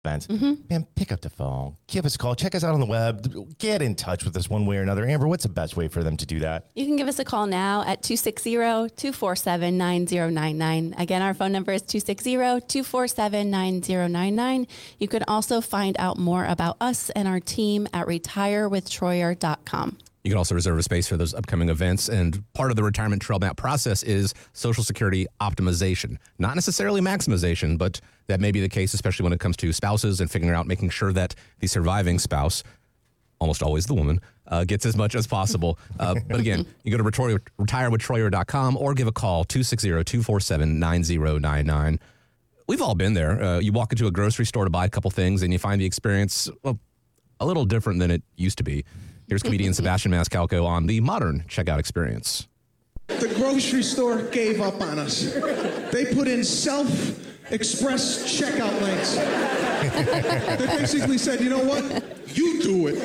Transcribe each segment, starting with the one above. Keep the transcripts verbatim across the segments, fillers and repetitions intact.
events, mm-hmm. man, pick up the phone, give us a call, check us out on the web, get in touch with us one way or another. Amber, what's the best way for them to do that? You can give us a call now at two six zero, two four seven, nine zero nine nine. Again, our phone number is two six zero, two four seven, nine zero nine nine. You can also find out more about us and our team at retire with troyer dot com. You can also reserve a space for those upcoming events. And part of the retirement trail map process is Social Security optimization. Not necessarily maximization, but that may be the case, especially when it comes to spouses and figuring out making sure that the surviving spouse, almost always the woman, uh, gets as much as possible. Uh, but again, you go to retire with troyer dot com or give a call, two six zero, two four seven, nine zero nine nine. We've all been there. Uh, you walk into a grocery store to buy a couple things and you find the experience well, a little different than it used to be. Here's comedian Sebastian Maniscalco on the modern checkout experience. The grocery store gave up on us. They put in self-express checkout links. They basically said, you know what? You do it.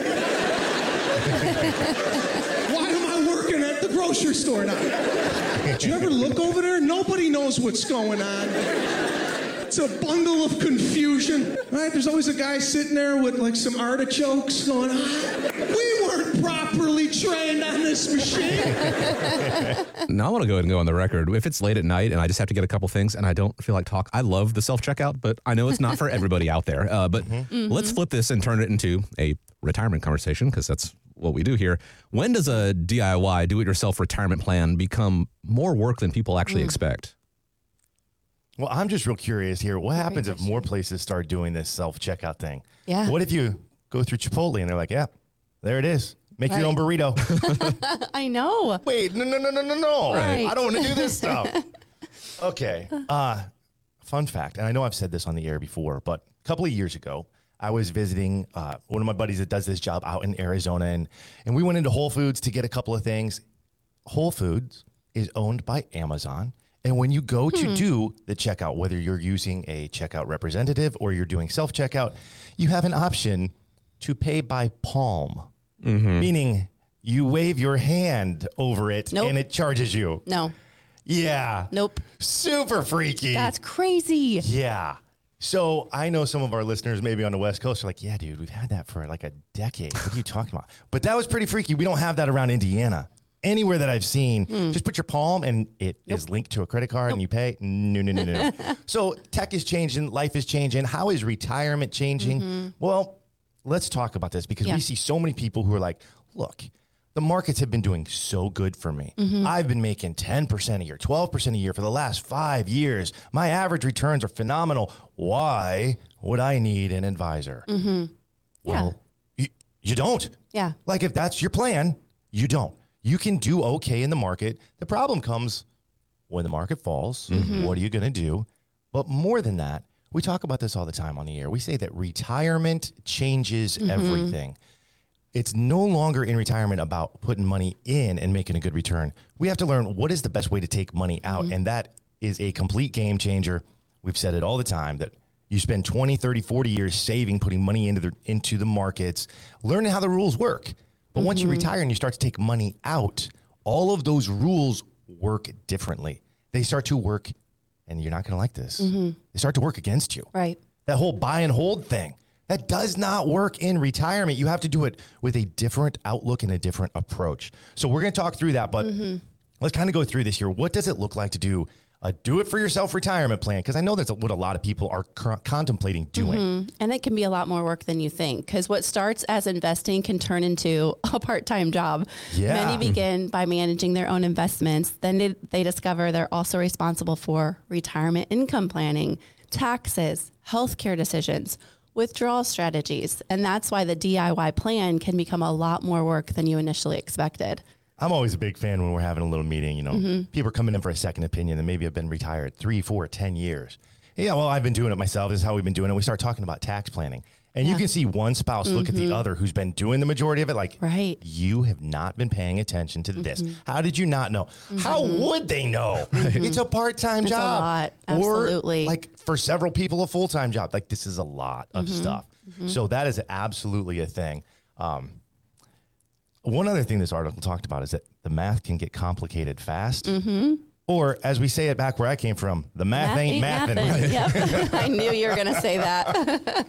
Why am I working at the grocery store now? Did you ever look over there? Nobody knows what's going on. It's a bundle of confusion, right? There's always a guy sitting there with like some artichokes going, ah, we weren't properly trained on this machine. Now I want to go ahead and go on the record. If it's late at night and I just have to get a couple things and I don't feel like talk, I love the self-checkout, but I know it's not for everybody out there. Uh, but mm-hmm. let's flip this and turn it into a retirement conversation because that's what we do here. When does a D I Y, do-it-yourself retirement plan become more work than people actually mm. expect? Well, I'm just real curious here. What happens if more places start doing this self-checkout thing? Yeah. What if you go through Chipotle and they're like, yeah, there it is. Make right. your own burrito. I know. Wait, no, no, no, no, no, no. Right. I don't want to do this stuff. Okay. Uh, fun fact, and I know I've said this on the air before, but a couple of years ago, I was visiting uh, one of my buddies that does this job out in Arizona, and, and we went into Whole Foods to get a couple of things. Whole Foods is owned by Amazon. And when you go to hmm. do the checkout, whether you're using a checkout representative or you're doing self-checkout, you have an option to pay by palm, mm-hmm. meaning you wave your hand over it nope. and it charges you. No. Yeah. Nope. Super freaky. That's crazy. Yeah. So I know some of our listeners maybe on the West Coast are like, yeah, dude, we've had that for like a decade. What are you talking about? But that was pretty freaky. We don't have that around Indiana. Anywhere that I've seen, mm. just put your palm and it nope. is linked to a credit card nope. and you pay. No, no, no, no. So tech is changing. Life is changing. How is retirement changing? Mm-hmm. Well, let's talk about this because yeah. we see so many people who are like, look, the markets have been doing so good for me. Mm-hmm. I've been making ten percent a year, twelve percent a year for the last five years. My average returns are phenomenal. Why would I need an advisor? Mm-hmm. Well, yeah. you, you don't. Yeah. Like if that's your plan, you don't. You can do okay in the market. The problem comes when the market falls. Mm-hmm. What are you going to do? But more than that, we talk about this all the time on the air. We say that retirement changes mm-hmm. everything. It's no longer in retirement about putting money in and making a good return. We have to learn what is the best way to take money out. Mm-hmm. And that is a complete game changer. We've said it all the time that you spend twenty, thirty, forty years saving, putting money into the, into the markets, learning how the rules work. But once mm-hmm. you retire and you start to take money out, all of those rules work differently. They start to work, and you're not going to like this. Mm-hmm. They start to work against you. Right. That whole buy and hold thing, that does not work in retirement. You have to do it with a different outlook and a different approach. So we're going to talk through that, but mm-hmm. let's kind of go through this here. What does it look like to do a do-it-for-yourself retirement plan? Because I know that's what a lot of people are co- contemplating doing. Mm-hmm. And it can be a lot more work than you think, because what starts as investing can turn into a part-time job. Yeah. Many begin by managing their own investments. Then they, they discover they're also responsible for retirement income planning, taxes, healthcare decisions, withdrawal strategies. And that's why the D I Y plan can become a lot more work than you initially expected. I'm always a big fan when we're having a little meeting, you know, mm-hmm. people are coming in for a second opinion and maybe have been retired three, four, ten years. Yeah, well, I've been doing it myself. This is how we've been doing it. We start talking about tax planning. And yeah. you can see one spouse mm-hmm. look at the other who's been doing the majority of it like, right. you have not been paying attention to this. Mm-hmm. How did you not know? Mm-hmm. How would they know? Mm-hmm. It's a part-time it's job. A lot. Absolutely. Or like for several people, a full-time job. Like this is a lot of mm-hmm. stuff. Mm-hmm. So that is absolutely a thing. Um, One other thing this article talked about is that the math can get complicated fast. Mm-hmm. Or as we say it back where I came from, the math, math ain't, ain't mathin'. Right? Yep. I knew you were going to say that.